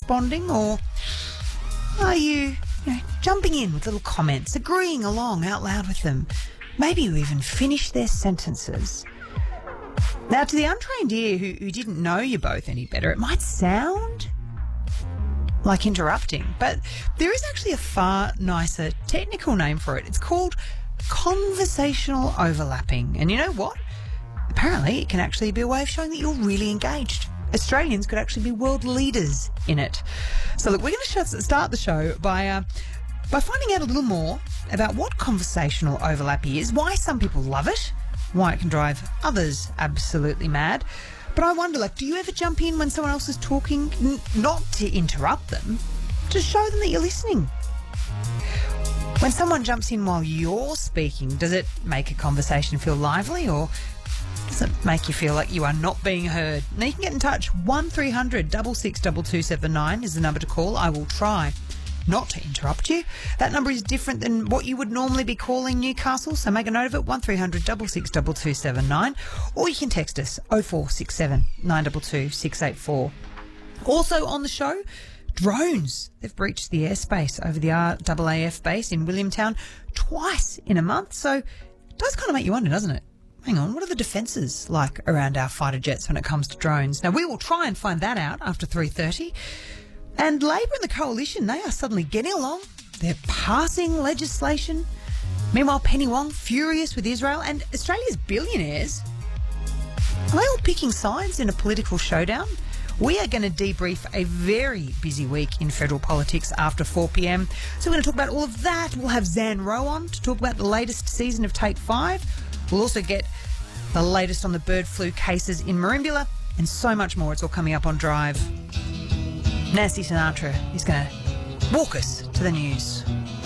responding, or are you jumping in with little comments, agreeing along out loud with them? Maybe you even finish their sentences. Now, to the untrained ear who didn't know you both any better, it might sound like interrupting, but there is actually a far nicer technical name for it. It's called conversational overlapping. And you know what? Apparently, it can actually be a way of showing that you're really engaged. Australians could actually be world leaders in it. So look, we're going to start the show by finding out a little more about what conversational overlap is, why some people love it, why it can drive others absolutely mad. But I wonder, do you ever jump in when someone else is talking, not to interrupt them, to show them that you're listening? When someone jumps in while you're speaking, does it make a conversation feel lively, or does it make you feel like you are not being heard? Now, you can get in touch. 1300 662279 is the number to call. I will try not to interrupt you. That number is different than what you would normally be calling Newcastle, so make a note of it, 1300 662279, or you can text us 0467 922 684. Also on the show, drones. They've breached the airspace over the RAAF base in Williamtown twice in a month, so it does kind of make you wonder, doesn't it? Hang on, what are the defences like around our fighter jets when it comes to drones? Now, we will try and find that out after 3:30. And Labor and the Coalition, they are suddenly getting along. They're passing legislation. Meanwhile, Penny Wong furious with Israel, and Australia's billionaires, are they all picking sides in a political showdown? We are going to debrief a very busy week in federal politics after 4 p.m. So we're going to talk about all of that. We'll have Zan Rowe on to talk about the latest season of Take 5. We'll also get the latest on the bird flu cases in Merimbula and so much more. It's all coming up on Drive. Nancy Sinatra is going to walk us to the news.